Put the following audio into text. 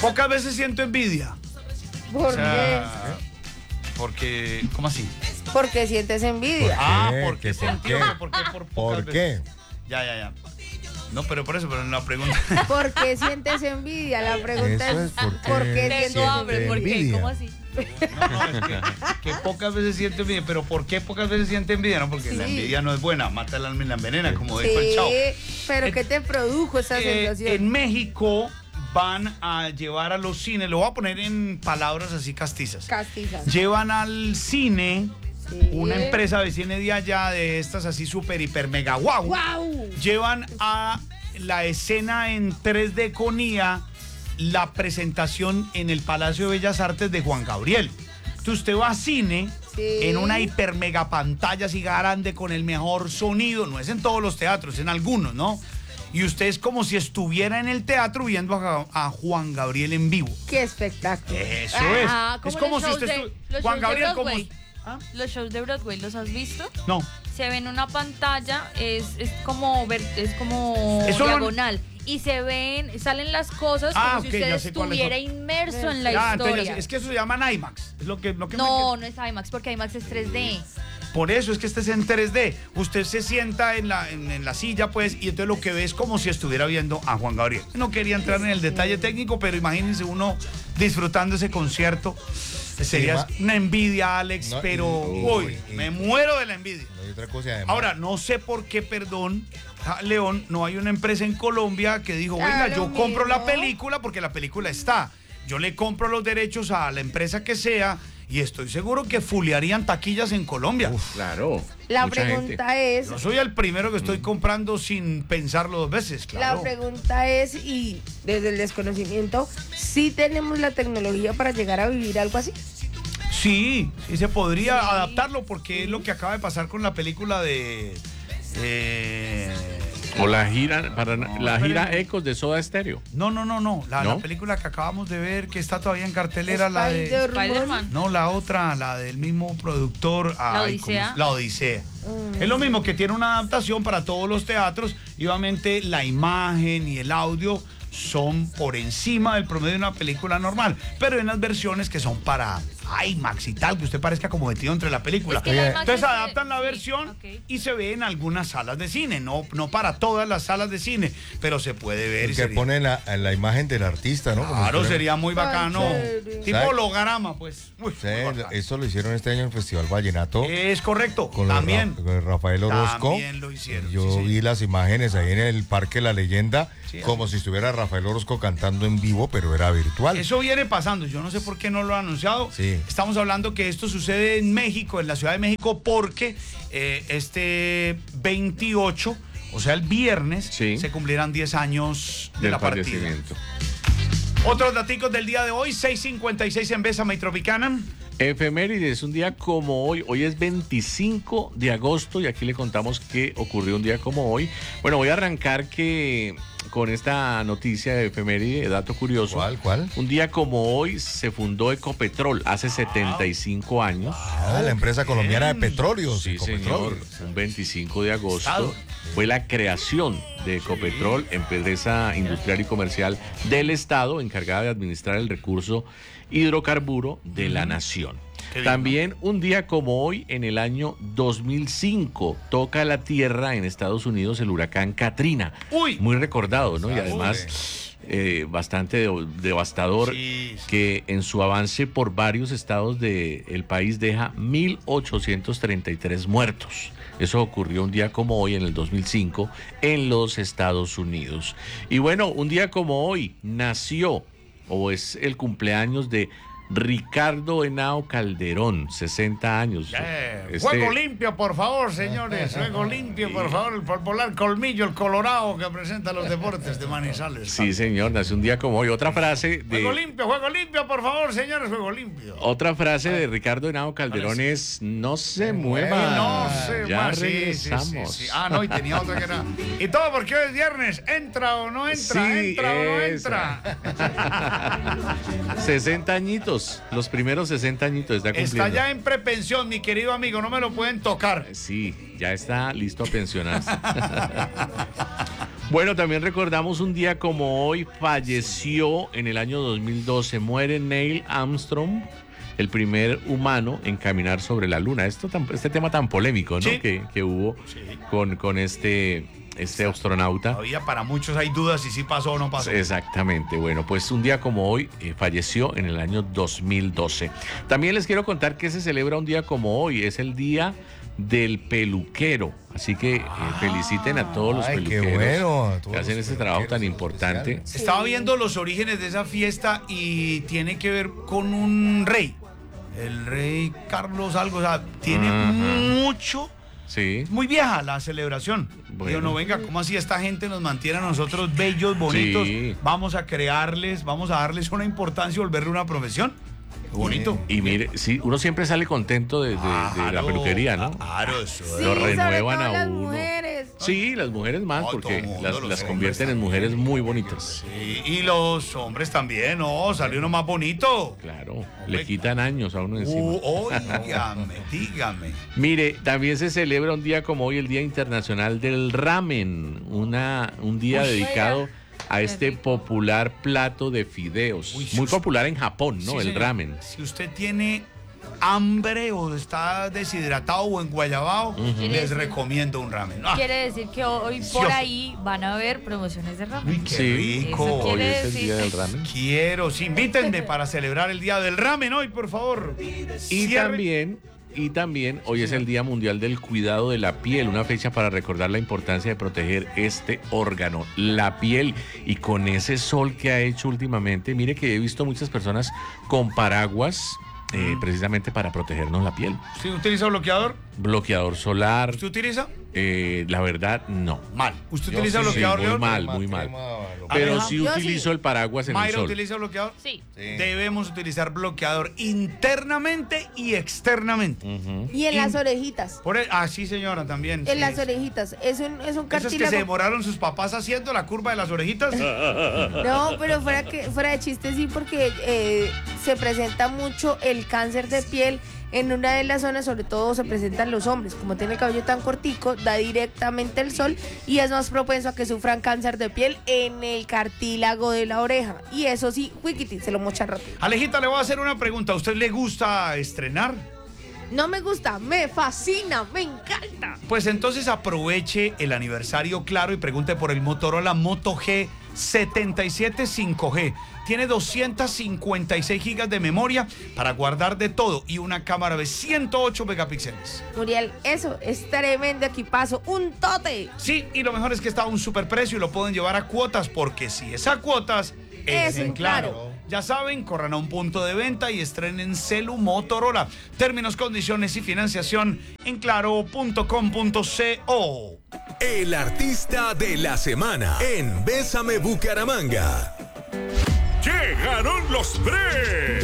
Pocas veces siento envidia. ¿Por qué? Porque, ¿cómo así? Porque sientes envidia. Porque sentido, ¿por qué? Por pocas veces. Ya. No, pero por eso, pero en la pregunta. ¿Por qué sientes envidia? La pregunta es ¿por qué sientes hambre? ¿Por qué? ¿Cómo así? No, es que pocas veces siente envidia, pero ¿por qué pocas veces siente envidia? No, porque la envidia no es buena, mata el alma y la envenena, como dijo el Chavo. Pero ¿qué te produjo esa sensación? En México van a llevar a los cines, lo voy a poner en palabras así castizas. Llevan al cine una empresa de cine de allá, de estas así súper, hiper, mega, wow. Llevan a la escena en 3D con IA, la presentación en el Palacio de Bellas Artes de Juan Gabriel. Entonces usted va a cine en una hiper mega pantalla así grande con el mejor sonido, no es en todos los teatros, en algunos, ¿no? Y usted es como si estuviera en el teatro viendo a Juan Gabriel en vivo. ¡Qué espectáculo! Eso es como si usted estuviera... Juan Gabriel como... Los shows de Broadway, ¿los has visto? No. Se ve en una pantalla, es como diagonal. Y se ven, salen las cosas como si usted estuviera inmerso en la historia. Entonces, es que eso se llama IMAX. Es lo que no es IMAX, porque IMAX es 3D. Por eso es que este es en 3D. Usted se sienta en la silla, pues, y entonces lo que ve es como si estuviera viendo a Juan Gabriel. No quería entrar en el detalle técnico, pero imagínense uno disfrutando ese concierto. Sería una envidia, Alex, pero me muero de la envidia. No hay otra cosa, además. Ahora, no sé por qué, perdón, León, no hay una empresa en Colombia que dijo, venga, yo compro la película porque la película está. Yo le compro los derechos a la empresa que sea y estoy seguro que fulearían taquillas en Colombia. Claro. La pregunta es... Yo soy el primero que estoy comprando sin pensarlo dos veces, claro. La pregunta es, y desde el desconocimiento, ¿sí tenemos la tecnología para llegar a vivir algo así? Sí se podría adaptarlo porque es lo que acaba de pasar con la película de... O la gira, gira Ecos de Soda Stereo. No. La película que acabamos de ver, que está todavía en cartelera, la de... Spider-Man. No, la otra, la del mismo productor. La Odisea. La Odisea. Es lo mismo, que tiene una adaptación para todos los teatros y obviamente la imagen y el audio son por encima del promedio de una película normal, pero hay unas versiones que son para IMAX y tal, que usted parezca como metido entre la película. Es que entonces adaptan la versión y se ve en algunas salas de cine, no para todas las salas de cine, pero se puede ver. Que pone la imagen del artista, ¿no? Claro, sería muy bacano. Tipo holograma, pues. Eso lo hicieron este año en el Festival Vallenato. Es correcto, con también. Con Rafael Orozco. También lo hicieron. Yo vi las imágenes ahí en el Parque La Leyenda, como si estuviera Rafael Orozco cantando en vivo, pero era virtual. Eso viene pasando, yo no sé por qué no lo han anunciado. Estamos hablando que esto sucede en México, en la Ciudad de México, porque este 28, o sea el viernes, se cumplirán 10 años de la partida. Otros daticos del día de hoy, 6:56 en Bésame y Tropicana. Efemérides, un día como hoy es 25 de agosto y aquí le contamos qué ocurrió un día como hoy. Bueno, voy a arrancar con esta noticia de efeméride, dato curioso. ¿Cuál? Un día como hoy se fundó Ecopetrol, hace 75 años. La empresa colombiana de petróleos. Sí, señor, un 25 de agosto fue la creación de Ecopetrol, empresa industrial y comercial del Estado encargada de administrar el recurso hidrocarburo de la nación. También un día como hoy, en el año 2005, toca la tierra en Estados Unidos el huracán Katrina. Muy recordado, ¿no? Y además bastante devastador, que en su avance por varios estados del país deja 1.833 muertos. Eso ocurrió un día como hoy, en el 2005, en los Estados Unidos. Y bueno, un día como hoy nació, o es el cumpleaños de Ricardo Henao Calderón, 60 años. Juego limpio, por favor, señores. Juego limpio, por favor. El popular colmillo, el colorado que presenta los deportes de Manizales. Sí, señor, nació un día como hoy. Otra frase de... Juego limpio, por favor, señores. Juego limpio. Otra frase de Ricardo Henao Calderón es: no se mueva. No se mueva. Ya regresamos. Sí. No, y tenía otra que era. Y todo porque hoy es viernes. ¿Entra o no entra? ¿Entra o no entra? 60 añitos. Los primeros 60 añitos está cumpliendo. Está ya en prepensión, mi querido amigo, no me lo pueden tocar. Sí, ya está listo a pensionarse. Bueno, también recordamos un día como hoy, falleció en el año 2012, muere Neil Armstrong, el primer humano en caminar sobre la luna. Este tema tan polémico, ¿no? Sí. Que hubo con este astronauta. Todavía para muchos hay dudas si sí pasó o no pasó. Exactamente. Bueno, pues un día como hoy falleció en el año 2012. También les quiero contar que se celebra un día como hoy. Es el día del peluquero. Así que feliciten a todos los peluqueros que hacen ese trabajo tan importante. Sí. Estaba viendo los orígenes de esa fiesta y tiene que ver con un rey. El rey Carlos algo, o sea, tiene mucho. Sí. Muy vieja la celebración. Bueno. Digo, no, venga, ¿cómo así esta gente nos mantiene a nosotros bellos, bonitos? Sí. Vamos a darles una importancia y volverle una profesión. Bonito. Y mire, sí, uno siempre sale contento de la peluquería, ¿no? Claro, eso. Sí, lo renuevan a las uno. Mujeres. Sí, las mujeres más, porque las convierten en mujeres muy bonitas. Sí, y los hombres también, ¿no? Salió uno más bonito. Claro, le quitan años a uno encima. Dígame. Mire, también se celebra un día como hoy, el Día Internacional del Ramen, un día dedicado a este popular plato de fideos. Muy popular en Japón, ¿no? Sí, el ramen. Si usted tiene hambre o está deshidratado o enguayabado, les recomiendo un ramen. Quiere decir que hoy por ahí van a haber promociones de ramen. Uy, qué rico. Hoy es el día del ramen. Sí, invítenme para celebrar el día del ramen hoy, por favor. Y también hoy es el Día Mundial del Cuidado de la Piel, una fecha para recordar la importancia de proteger este órgano, la piel. Y con ese sol que ha hecho últimamente, mire que he visto muchas personas con paraguas precisamente para protegernos la piel. ¿Usted utiliza bloqueador? Bloqueador solar. ¿Usted utiliza? La verdad, no. Mal. ¿Usted utiliza bloqueador, León? Muy mal. Pero sí utilizo el paraguas en el sol. ¿Mayra utiliza bloqueador? Sí. Debemos utilizar bloqueador internamente y externamente. Y en las orejitas. Sí, señora, también. En las orejitas. Es un cartílago. ¿Esos que se demoraron sus papás haciendo la curva de las orejitas? No, pero fuera de chiste sí, porque se presenta mucho el cáncer de piel. En una de las zonas, sobre todo, se presentan los hombres. Como tiene el cabello tan cortico, da directamente el sol y es más propenso a que sufran cáncer de piel en el cartílago de la oreja. Y eso sí, wikitin, se lo mocha rápido. Alejita, le voy a hacer una pregunta. ¿A usted le gusta estrenar? No me gusta, me fascina, me encanta. Pues entonces aproveche el aniversario Claro y pregunte por el Motorola Moto G 77 5G. Tiene 256 gigas de memoria para guardar de todo y una cámara de 108 megapíxeles. Muriel, eso es tremendo equipazo, un tote. Sí, y lo mejor es que está a un superprecio y lo pueden llevar a cuotas, porque si es a cuotas, es en Claro. Ya saben, corran a un punto de venta y estrenen celu Motorola. Términos, condiciones y financiación en claro.com.co. El artista de la semana en Bésame Bucaramanga. Llegaron los premios.